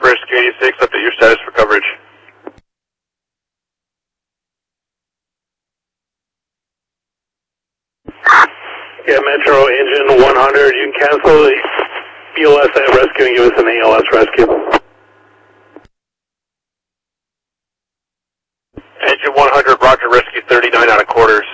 Rescue 86, update your status for coverage. Yeah, Metro engine 100, you can cancel the BLS at rescue and give us an ALS rescue. Engine 100, roger, rescue 39 out of quarters.